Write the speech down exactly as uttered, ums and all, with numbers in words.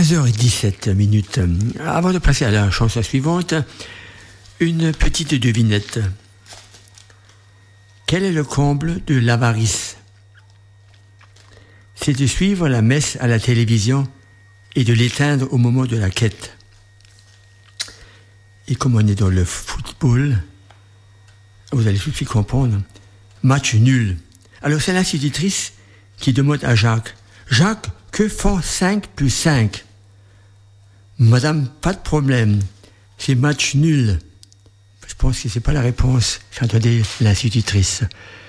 quinze heures dix-sept minutes. Avant de passer à la chanson suivante, une petite devinette. Quel est le comble de l'avarice? C'est de suivre la messe à la télévision et de l'éteindre au moment de la quête. Et comme on est dans le football, vous allez tout de suite comprendre. Match nul. Alors c'est l'institutrice qui demande à Jacques. Jacques, que font cinq plus cinq? Madame, pas de problème. C'est match nul. Je pense que c'est pas la réponse. J'entendais l'institutrice.